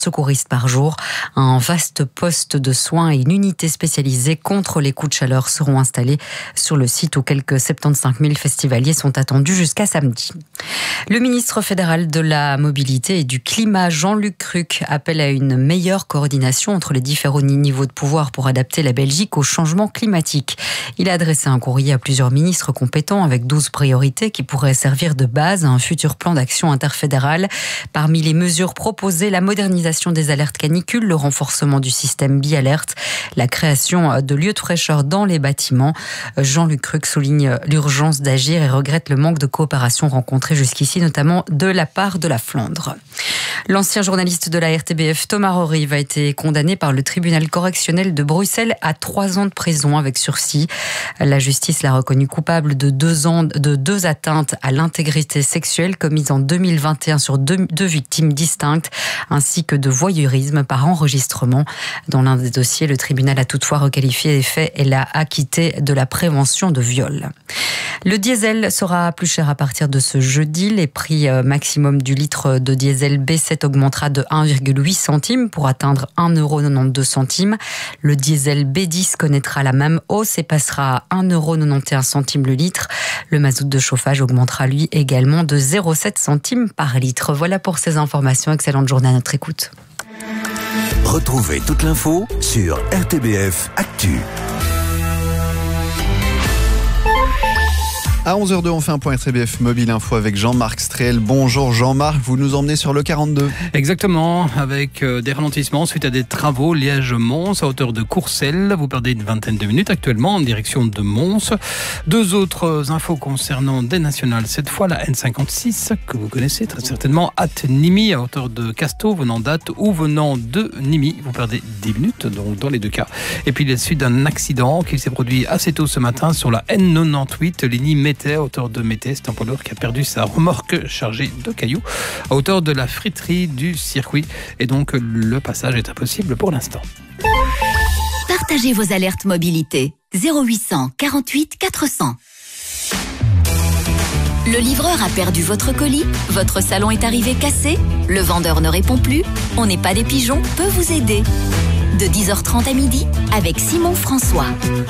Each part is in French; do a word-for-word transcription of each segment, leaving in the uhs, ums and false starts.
secouristes par jour. Un vaste poste de soins et une unité spécialisée contre les coups de chaleur seront installés sur le site où quelques soixante-quinze mille festivaliers sont attendus jusqu'à samedi. Le ministre fédéral de la Mobilité et du Climat, Jean-Luc Cruc, appelle à une meilleure coordination entre les différents niveaux de pouvoir pour adapter la Belgique au changement climatique. Il a adressé un courrier à plusieurs ministres compétents avec douze priorités qui pourraient servir de base à un futur plan d'action interfédéral. Parmi les mesures proposées, la modernisation des alertes canicules, le renforcement du système bi-alerte, la création de lieux de fraîcheur dans les bâtiments. Jean-Luc Cruc souligne l'urgence d'agir et regrette le manque de coopération rencontré jusqu'ici, notamment de la part de la Flandre. L'ancien journaliste de la R T B F, Thomas Rorive, a été condamné par le tribunal correctionnel de Bruxelles à trois ans de prison avec sursis. La justice l'a reconnu coupable de deux ans de deux atteintes à l'intégrité sexuelle commises en deux mille vingt et un sur deux, deux victimes distinctes, ainsi que de voyeurisme par enregistrement. Dans l'un des dossiers, le tribunal a toutefois requalifié les faits et l'a acquitté de la prévention de viol. Le diesel sera plus cher à partir de ce jeudi. Les prix maximum du litre de diesel B sept augmentera de un virgule huit centimes pour atteindre un euro quatre-vingt-douze centimes. Le diesel B dix connaîtra la même hausse et passera à un euro quatre-vingt-onze centimes le litre. Le mazout de chauffage augmentera lui également de zéro virgule sept centimes par litre. Voilà pour ces informations. Excellente journée à notre écoute. Retrouvez toute l'info sur R T B F Actu. À onze heures deux, on fait un point R T B F Mobile Info avec Jean-Marc Strel. Bonjour Jean-Marc, vous nous emmenez sur le quarante-deux. Exactement, avec des ralentissements suite à des travaux Liège-Mons à hauteur de Courcelles. Vous perdez une vingtaine de minutes actuellement en direction de Mons. Deux autres infos concernant des nationales. Cette fois la N cinquante-six que vous connaissez très certainement, Ath-Nimi à hauteur de Casto, venant d'Ath ou venant de Nimi. Vous perdez dix minutes donc dans les deux cas. Et puis il est suite d'un accident qui s'est produit assez tôt ce matin sur la N quatre-vingt-dix-huit, ligne à hauteur de Mété. C'est un poids lourd qui a perdu sa remorque chargée de cailloux à hauteur de la friterie du circuit. Et donc, le passage est impossible pour l'instant. Partagez vos alertes mobilité. zéro huit cent quarante-huit quatre cents. Le livreur a perdu votre colis? Votre salon est arrivé cassé? Le vendeur ne répond plus? On n'est pas des pigeons peut vous aider. De dix heures trente à midi avec Simon François.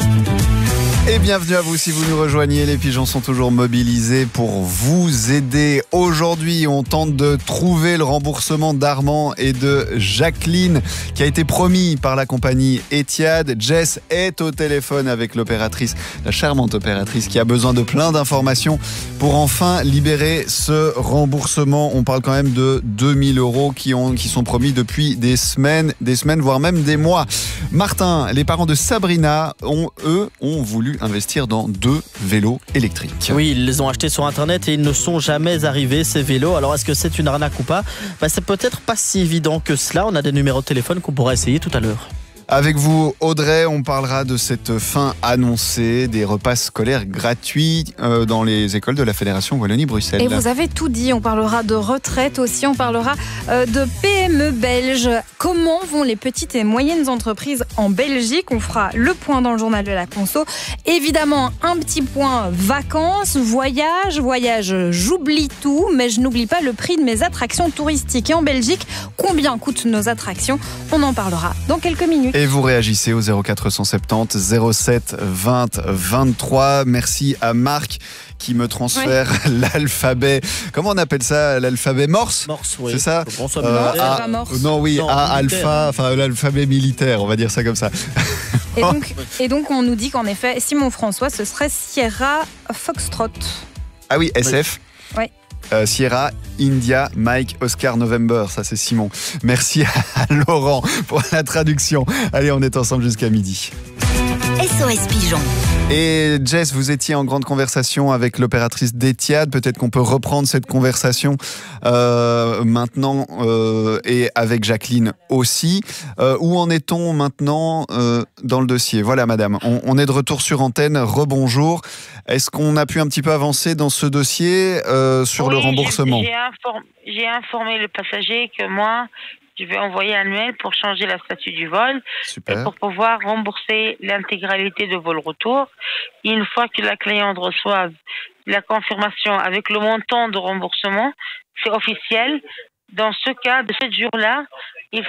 Et bienvenue à vous si vous nous rejoignez. Les pigeons sont toujours mobilisés pour vous aider. Aujourd'hui, on tente de trouver le remboursement d'Armand et de Jacqueline qui a été promis par la compagnie Etihad. Jess est au téléphone avec l'opératrice, la charmante opératrice qui a besoin de plein d'informations pour enfin libérer ce remboursement. On parle quand même de deux mille euros qui, ont, qui sont promis depuis des semaines, des semaines, voire même des mois. Martin, les parents de Sabrina, ont, eux, ont voulu investir dans deux vélos électriques. Oui, ils les ont achetés sur internet et ils ne sont jamais arrivés, ces vélos. Alors est-ce que c'est une arnaque ou pas? Bah, c'est peut-être pas si évident que cela. On a des numéros de téléphone qu'on pourra essayer tout à l'heure. Avec vous, Audrey, on parlera de cette fin annoncée des repas scolaires gratuits euh, dans les écoles de la Fédération Wallonie-Bruxelles. Et vous avez tout dit, on parlera de retraite aussi, on parlera euh, de P M E belges. Comment vont les petites et moyennes entreprises en Belgique? On fera le point dans le journal de la conso. Évidemment, un petit point vacances, voyage, voyage, j'oublie tout, mais je n'oublie pas le prix de mes attractions touristiques. Et en Belgique, combien coûtent nos attractions? On en parlera dans quelques minutes. Et vous réagissez au zéro quatre cent soixante-dix zéro sept vingt vingt-trois. Merci à Marc qui me transfère oui. l'alphabet. Comment on appelle ça? L'alphabet morse? Morse, oui. C'est ça? Je pense euh, à... Non, oui, non, à alpha, enfin l'alphabet militaire, on va dire ça comme ça. Et donc, et donc on nous dit qu'en effet, Simon François, ce serait Sierra Foxtrot. Ah oui, S F. Oui. Euh, Sierra, India, Mike, Oscar, November, ça c'est Simon. Merci à Laurent pour la traduction. Allez, on est ensemble jusqu'à midi. S O S Pigeon. Et Jess, vous étiez en grande conversation avec l'opératrice d'Etihad. Peut-être qu'on peut reprendre cette conversation euh, maintenant euh, et avec Jacqueline aussi. Euh, où en est-on maintenant euh, dans le dossier? Voilà, madame, on, on est de retour sur antenne. Rebonjour. Est-ce qu'on a pu un petit peu avancer dans ce dossier euh, sur oui, le remboursement? J'ai, inform- j'ai informé le passager que moi, je vais envoyer un mail pour changer la statut du vol. Super. Et pour pouvoir rembourser l'intégralité de vol retour. Et une fois que la cliente reçoive la confirmation avec le montant de remboursement, c'est officiel. Dans ce cas, de ce jour-là,